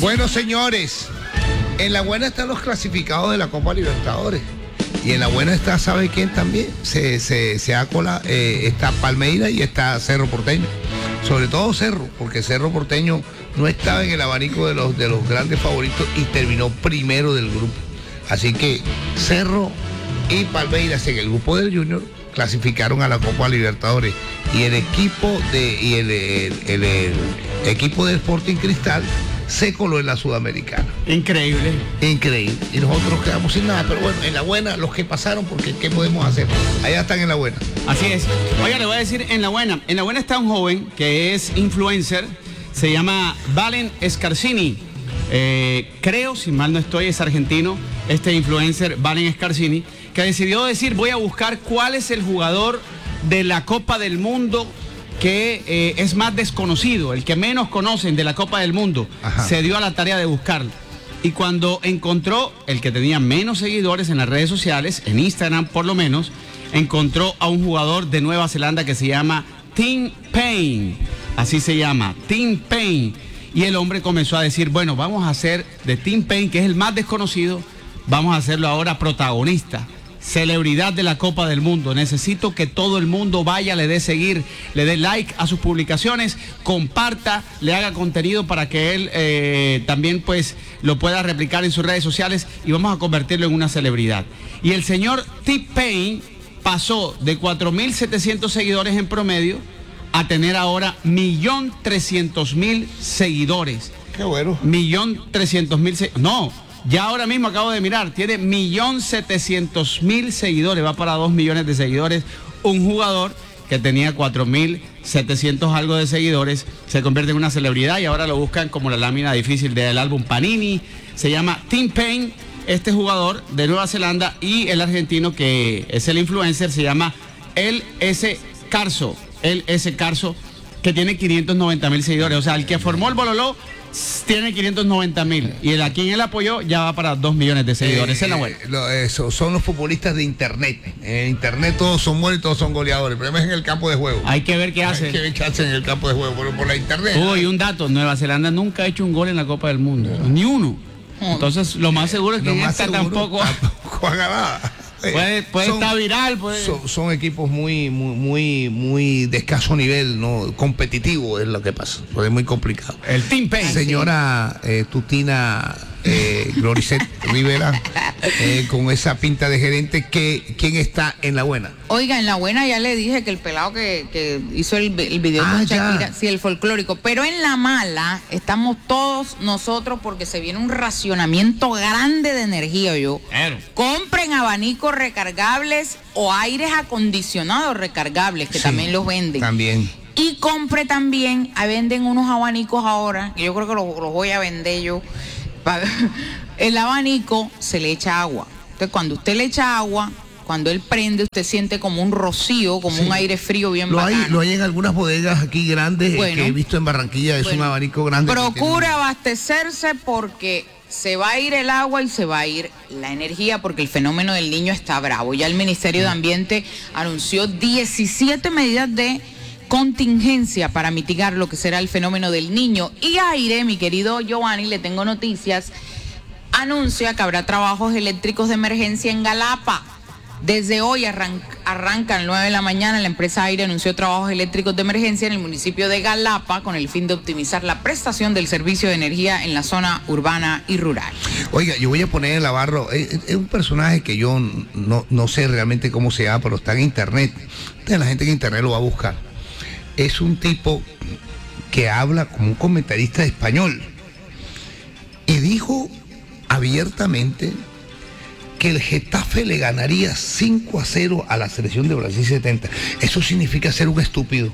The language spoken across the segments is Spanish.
Bueno, señores, en la buena están los clasificados de la Copa Libertadores. Y en la buena está, ¿sabe quién también? Se acola, está Palmeiras y está Cerro Porteño. Sobre todo Cerro, porque Cerro Porteño no estaba en el abanico de los grandes favoritos y terminó primero del grupo. Así que Cerro y Palmeiras en el grupo del Junior clasificaron a la Copa Libertadores. Y el equipo el equipo del Sporting Cristal se coló en la Sudamericana. Increíble. Increíble. Y nosotros quedamos sin nada. Pero bueno, en la buena, los que pasaron, porque ¿qué podemos hacer? Allá están en la buena. Así es. Oiga, le voy a decir en la buena. En la buena está un joven que es influencer. Se llama Valen Scarsini. Creo, si mal no estoy, es argentino. Este influencer, Valen Scarsini, que decidió decir, voy a buscar cuál es el jugador de la Copa del Mundo que es más desconocido, el que menos conocen de la Copa del Mundo. Ajá. Se dio a la tarea de buscarlo. Y cuando encontró el que tenía menos seguidores en las redes sociales, en Instagram por lo menos, encontró a un jugador de Nueva Zelanda que se llama Tim Paine. Así se llama, Tim Paine. Y el hombre comenzó a decir, bueno, vamos a hacer de Tim Paine, que es el más desconocido, vamos a hacerlo ahora protagonista. Celebridad de la Copa del Mundo. Necesito que todo el mundo vaya, le dé seguir, le dé like a sus publicaciones, comparta, le haga contenido para que él también pues lo pueda replicar en sus redes sociales y vamos a convertirlo en una celebridad. Y el señor Tim Paine pasó de 4.700 seguidores en promedio a tener ahora 1.300.000 seguidores. Qué bueno. 1.300.000 seguidores. No. Ya ahora mismo acabo de mirar, tiene 1.700.000 seguidores, va para 2 millones de seguidores. Un jugador que tenía 4.700 algo de seguidores, se convierte en una celebridad y ahora lo buscan como la lámina difícil del álbum Panini. Se llama Tim Paine, este jugador de Nueva Zelanda, y el argentino que es el influencer se llama LS Carso, que tiene 590.000 seguidores. O sea, el que formó el Bololó tiene 590.000 y el a quien él apoyó ya va para 2 millones de seguidores. En la web. Son los futbolistas de internet. En internet todos son buenos y todos son goleadores. El problema es en el campo de juego. Hay que ver qué hace. Hay que ver qué hace en el campo de juego, pero por la internet. Uy, un dato, Nueva Zelanda nunca ha hecho un gol en la Copa del Mundo, ni uno. Entonces lo más seguro es que en esta tampoco haga nada. Puede estar viral. Son equipos muy de escaso nivel, ¿no? Competitivo es lo que pasa. Es muy complicado. El Tim Paine. Señora Tutina Gloricet Rivera, con esa pinta de gerente, ¿quién está en la buena? Oiga, en la buena ya le dije que el pelado que hizo el video con Shakira, sí, el folclórico, pero en la mala estamos todos nosotros porque se viene un racionamiento grande de energía, Compren abanicos recargables o aires acondicionados recargables, que también los venden. También. Y compre también, venden unos abanicos ahora, que yo creo que los voy a vender yo. El abanico se le echa agua. Entonces, cuando usted le echa agua, cuando él prende, usted siente como un rocío, como un aire frío bien bacano. Lo hay en algunas bodegas aquí grandes, que he visto en Barranquilla, es un abanico grande. Procure abastecerse porque se va a ir el agua y se va a ir la energía porque el fenómeno del Niño está bravo. Ya el Ministerio de Ambiente anunció 17 medidas de contingencia para mitigar lo que será el fenómeno del Niño. Y Aire, mi querido Giovanni, le tengo noticias, anuncia que habrá trabajos eléctricos de emergencia en Galapa. Desde hoy arrancan 9 de la mañana, la empresa Aire anunció trabajos eléctricos de emergencia en el municipio de Galapa con el fin de optimizar la prestación del servicio de energía en la zona urbana y rural. Oiga, yo voy a poner en Navarro, es un personaje que yo no sé realmente cómo se llama, pero está en internet. Entonces la gente en internet lo va a buscar. Es un tipo que habla como un comentarista de español y dijo abiertamente que el Getafe le ganaría 5-0 a la selección de Brasil 70. Eso significa ser un estúpido.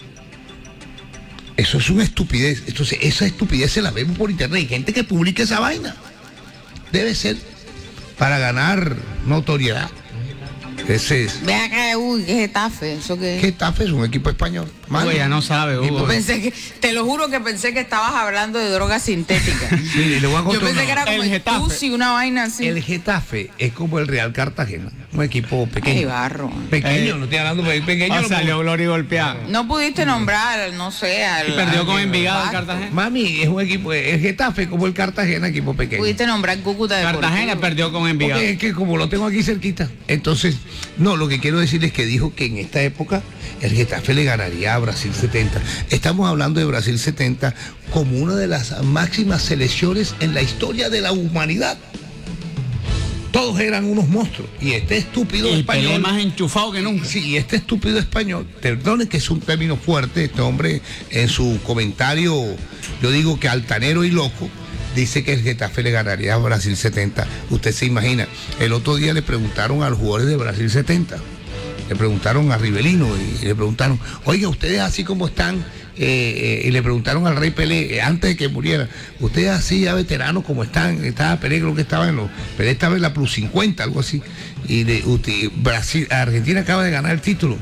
Eso es una estupidez. Entonces, esa estupidez se la vemos por internet. Hay gente que publica esa vaina. Debe ser para ganar notoriedad. Ese es. Vea que, Getafe, ¿eso qué es? Getafe es un equipo español. Hugo ya no sabe, Hugo. Te lo juro que pensé que estabas hablando de drogas sintéticas. Mire, le voy a contar. Yo pensé que era como el Tusi, una vaina así. El Getafe es como el Real Cartagena, un equipo pequeño. Ay, barro. Pequeño, no estoy hablando de pequeño. Salió Gloria golpeado. No pudiste nombrar, no sé, Y perdió con Envigado el Cartagena. Mami, es un equipo, el Getafe como el Cartagena, equipo pequeño. Pudiste nombrar Cúcuta Deportivo. Cartagena perdió con Envigado. Porque es que como lo tengo aquí cerquita. Entonces, no, lo que quiero decir es que dijo que en esta época el Getafe le ganaría a Brasil 70. Estamos hablando de Brasil 70 como una de las máximas selecciones en la historia de la humanidad. Todos eran unos monstruos. Y este estúpido Y español... Pelé más enchufado que nunca. Sí, y este estúpido español, perdone que es un término fuerte, este hombre en su comentario, yo digo que altanero y loco, dice que el Getafe le ganaría a Brasil 70. Usted se imagina, el otro día le preguntaron a los jugadores de Brasil 70, le preguntaron a Rivelino y le preguntaron, oiga, ustedes así como están, y le preguntaron al Rey Pelé, antes de que muriera, ustedes así ya veteranos como están, estaba Pelé, creo que estaba Pelé estaba en la plus 50, algo así, y Argentina acaba de ganar el título.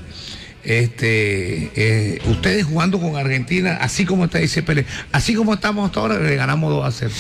Ustedes jugando con Argentina, así como está, dice Pelé, así como estamos hasta ahora, le ganamos 2-0.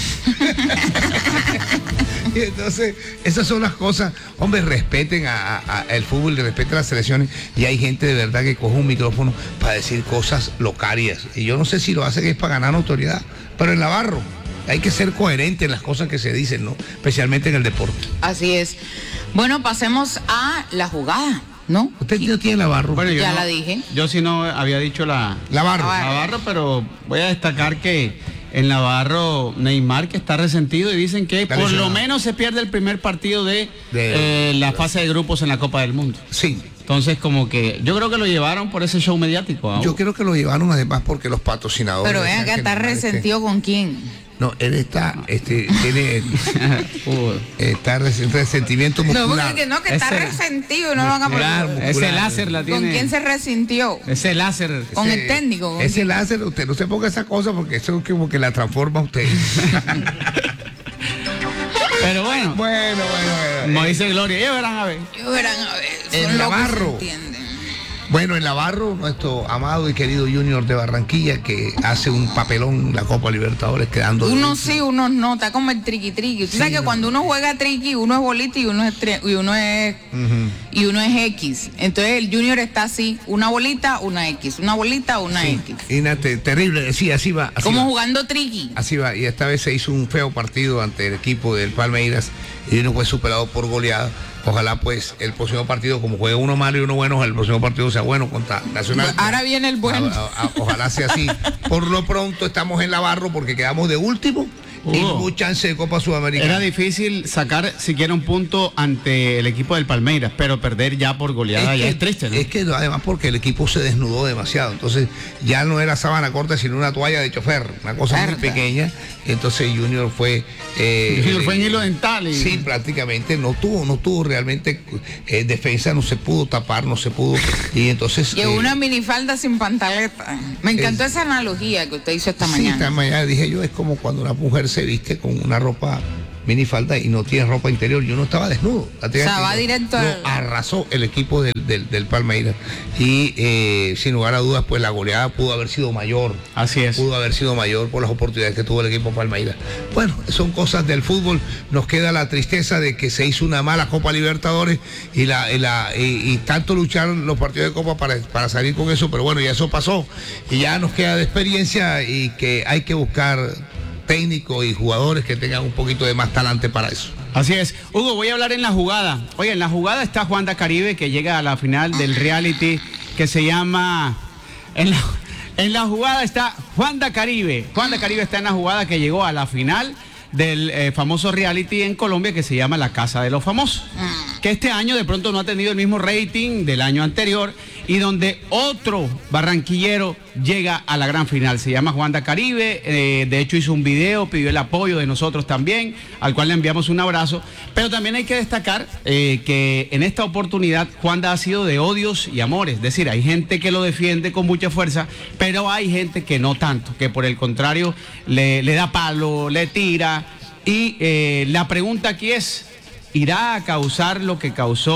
Y entonces, esas son las cosas. Hombre, respeten el fútbol, respeten las selecciones, y hay gente de verdad que coge un micrófono para decir cosas locarias. Y yo no sé si lo hacen es para ganar autoridad, pero en Navarro hay que ser coherente en las cosas que se dicen, ¿no? Especialmente en el deporte. Así es. Bueno, pasemos a la jugada, ¿no? Usted no tiene Navarro. Bueno, ya la dije. Yo sí no había dicho Navarro, pero voy a destacar que en Navarro, Neymar, que está resentido, y dicen que por lo menos se pierde el primer partido de la fase de grupos en la Copa del Mundo. Sí. Entonces, como que yo creo que lo llevaron por ese show mediático. Yo creo que lo llevaron además porque los patrocinadores... Pero vean que está resentido con quién. No, él está, tiene está resentimiento muscular. No, que está resentido y no lo van a poner. Ese láser la tiene. ¿Con quién se resintió? Ese láser. Con el técnico. Ese láser, usted no se ponga esa cosa porque eso es como que la transforma a usted. Pero bueno. Bueno. Como dice Gloria, ellos verán a ver. En Navarro. Bueno, en Navarro, nuestro amado y querido Junior de Barranquilla, que hace un papelón en la Copa Libertadores, quedando... Unos sí, unos no, está como el triqui-triqui. Usted sabe que cuando uno juega triqui, uno es bolita y uno es X. Entonces el Junior está así, una bolita, una X, una bolita, una X. Y terrible, sí, así va. Como jugando triqui. Así va, y esta vez se hizo un feo partido ante el equipo del Palmeiras y uno fue superado por goleada. Ojalá pues el próximo partido, como juega uno malo y uno bueno, el próximo partido sea bueno contra Nacional. Ahora viene el bueno. Ojalá sea así. Por lo pronto estamos en Navarro porque quedamos de último y hubo chance de Copa Sudamericana. Era difícil sacar siquiera un punto ante el equipo del Palmeiras, pero perder ya por goleada es triste, ¿no? Es que además porque el equipo se desnudó demasiado, entonces ya no era sábana corta sino una toalla de chofer, una cosa muy pequeña. Entonces Junior fue fue en hilo dental. Sí, prácticamente no tuvo realmente defensa, no se pudo tapar, no se pudo, y entonces llegó una minifalda sin pantaleta. Me encantó esa analogía que usted hizo esta mañana. Esta mañana dije yo, es como cuando una mujer se viste con una ropa minifalda y no tiene ropa interior, yo no estaba desnudo. O sea, va directo arrasó el equipo del Palmeiras y sin lugar a dudas pues la goleada pudo haber sido mayor. Así es. Pudo haber sido mayor por las oportunidades que tuvo el equipo Palmeiras. Bueno, son cosas del fútbol. Nos queda la tristeza de que se hizo una mala Copa Libertadores y tanto lucharon los partidos de Copa para salir con eso, pero bueno, ya eso pasó y ya nos queda de experiencia y que hay que buscar técnicos y jugadores que tengan un poquito de más talante para eso. Así es. Hugo, voy a hablar en la jugada. Oye, en la jugada está Juanda Caribe, que llega a la final del reality que se llama... En la jugada está Juanda Caribe. Juanda Caribe está en la jugada que llegó a la final del famoso reality en Colombia que se llama La Casa de los Famosos, que este año de pronto no ha tenido el mismo rating del año anterior y donde otro barranquillero llega a la gran final. Se llama Juanda Caribe, de hecho hizo un video, pidió el apoyo de nosotros también, al cual le enviamos un abrazo, pero también hay que destacar que en esta oportunidad Juanda ha sido de odios y amores, es decir, hay gente que lo defiende con mucha fuerza, pero hay gente que no tanto, que por el contrario le da palo, le tira, y la pregunta aquí es, ¿irá a causar lo que causó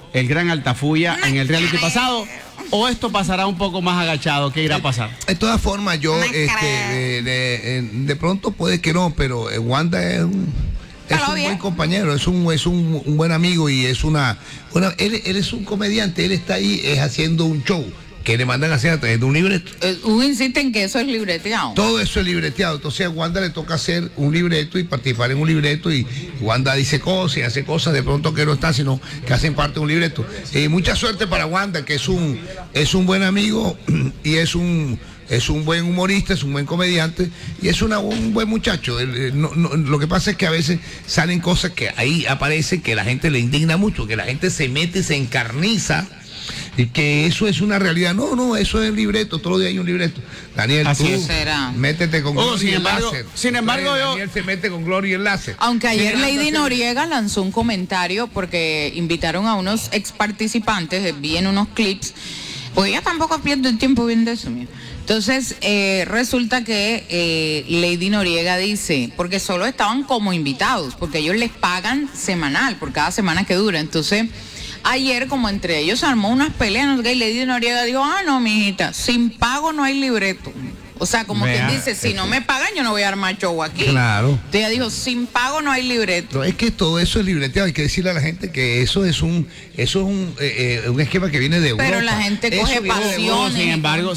el gran Altafulla en el reality pasado? ¿O esto pasará un poco más agachado? ¿Qué irá a pasar? De todas formas, yo de pronto puede que no, pero Wanda es un buen compañero, es un buen amigo y es él es un comediante, él está ahí haciendo un show que le mandan a hacer a través de un libreto. Insiste en que eso es libreteado. Todo eso es libreteado. Entonces a Wanda le toca hacer un libreto y participar en un libreto, y Wanda dice cosas y hace cosas de pronto que no está, sino que hacen parte de un libreto. Mucha suerte para Wanda, que es un buen amigo y es un buen humorista, es un buen comediante y es un buen muchacho. Lo que pasa es que a veces salen cosas que ahí aparece que la gente le indigna mucho, que la gente se mete y se encarniza. Y que eso es una realidad. No, eso es libreto, todos los días hay un libreto. Daniel, así tú métete con Gloria y Láser. Sin embargo, Daniel se mete con Gloria y Láser. Aunque ayer Lady Noriega lanzó un comentario porque invitaron a unos ex participantes, vi en unos clips, porque ella tampoco pierde el tiempo viendo eso, mira. Entonces, resulta que Lady Noriega dice, porque solo estaban como invitados, porque ellos les pagan semanal, por cada semana que dura. Entonces, ayer, como entre ellos se armó unas peleas, no sé qué, y Lady Noriega dijo, no, mijita, sin pago no hay libreto. O sea, como quien dice, si no me pagan, yo no voy a armar show aquí. Claro. Entonces ella dijo, sin pago no hay libreto. No, es que todo eso es libreteado. Hay que decirle a la gente que eso es un esquema que viene de Europa. Pero la gente coge pasiones. Sin embargo,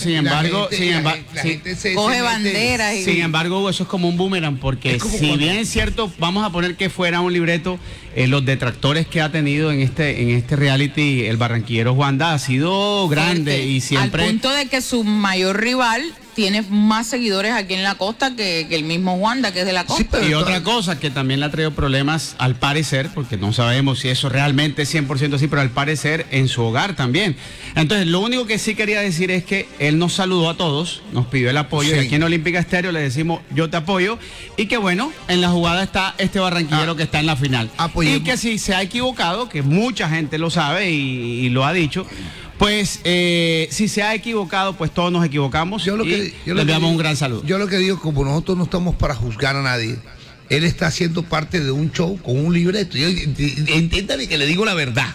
coge banderas. Sin embargo, eso es como un boomerang, porque si bien es cierto, vamos a poner que fuera un libreto, los detractores que ha tenido en este reality el barranquillero Wanda ha sido grande y siempre... Al punto de que su mayor rival tiene más seguidores aquí en la costa que el mismo Wanda, que es de la costa. Sí, y otra cosa que también le ha traído problemas, al parecer, porque no sabemos si eso realmente es 100% así, pero al parecer en su hogar también. Entonces, lo único que sí quería decir es que él nos saludó a todos, nos pidió el apoyo, y aquí en Olímpica Estéreo le decimos, yo te apoyo, y que bueno, en la jugada está este barranquillero que está en la final. Y que si se ha equivocado, que mucha gente lo sabe y lo ha dicho, pues si se ha equivocado, pues todos nos equivocamos. Le damos un gran saludo. Yo lo que digo, como nosotros no estamos para juzgar a nadie, él está haciendo parte de un show con un libreto. Entiéndame que le digo la verdad.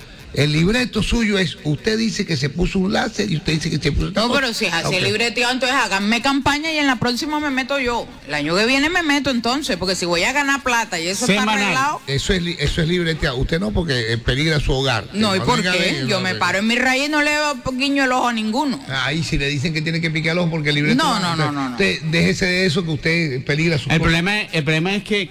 El libreto suyo es, usted dice que se puso un láser y usted dice que se puso... No, pero si es así el libreteo, entonces háganme campaña y en la próxima me meto yo. El año que viene me meto entonces, porque si voy a ganar plata y eso está arreglado... Eso es libreteado. Usted no, porque peligra su hogar. No, ¿y por qué? Yo me paro en mi raíz y no le veo guiño el ojo a ninguno. Ahí si le dicen que tiene que picar el ojo porque el libreto... No. Usted, déjese de eso, que usted peligra su... El problema es que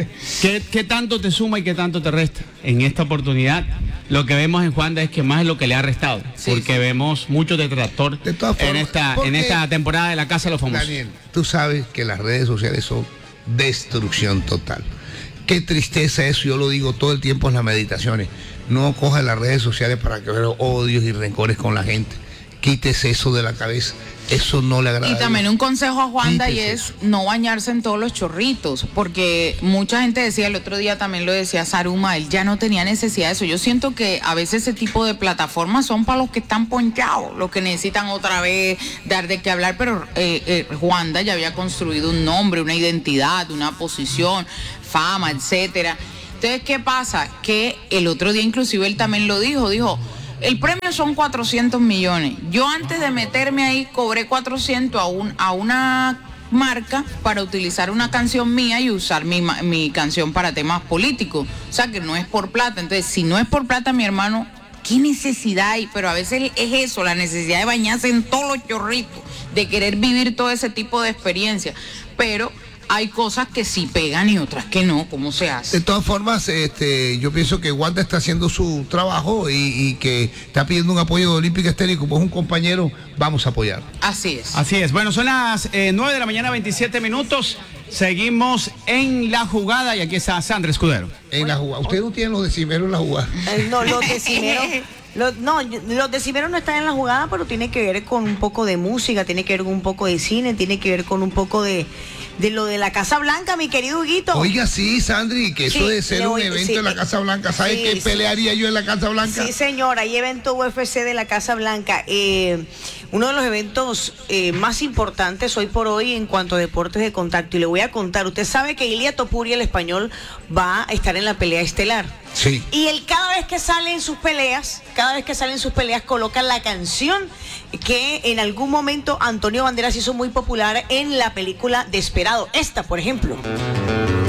¿qué tanto te suma y qué tanto te resta? En esta oportunidad, lo que vemos en Wanda es que más es lo que le ha restado, porque vemos mucho detractor en esta temporada de La Casa de los Famosos. Daniel, tú sabes que las redes sociales son destrucción total. Qué tristeza eso, yo lo digo todo el tiempo en las meditaciones. No coja las redes sociales para que vea odios y rencores con la gente. Quítese eso de la cabeza. Eso no le agrada. Y también un consejo a Wanda, y es no bañarse en todos los chorritos, porque mucha gente decía, el otro día también lo decía Saruma, él ya no tenía necesidad de eso. Yo siento que a veces ese tipo de plataformas son para los que están ponchados, los que necesitan otra vez dar de qué hablar, pero Wanda ya había construido un nombre, una identidad, una posición, fama, etcétera. Entonces, ¿qué pasa? Que el otro día inclusive él también lo dijo, el premio son 400 millones. Yo antes de meterme ahí cobré 400 a una marca para utilizar una canción mía y usar mi canción para temas políticos. O sea que no es por plata. Entonces, si no es por plata, mi hermano, ¿qué necesidad hay? Pero a veces es eso, la necesidad de bañarse en todos los chorritos, de querer vivir todo ese tipo de experiencia. Pero hay cosas que sí pegan y otras que no. ¿Cómo se hace? De todas formas, yo pienso que Wanda está haciendo su trabajo y que está pidiendo un apoyo de Olímpica Estéreo. Como es un compañero, vamos a apoyar. Así es. Así es. Bueno, son las 9 de la mañana, 27 minutos. Seguimos en la jugada y aquí está Sandra Escudero. En la jugada. ¿Usted no tiene los decimeros en la jugada? No, los decimeros... los decimeros no están en la jugada, pero tiene que ver con un poco de música, tiene que ver con un poco de cine, tiene que ver con un poco de lo de la Casa Blanca, mi querido Huguito. Oiga, sí, Sandri, que eso de ser un evento en la Casa Blanca, ¿sabe qué pelearía yo en la Casa Blanca? Sí, señora, hay evento UFC de la Casa Blanca. Uno de los eventos más importantes hoy por hoy en cuanto a deportes de contacto. Y le voy a contar, usted sabe que Ilia Topuria, el español, va a estar en la pelea estelar. Sí. Y él cada vez que sale en sus peleas, coloca la canción que en algún momento Antonio Banderas hizo muy popular en la película Desperado. Esta, por ejemplo.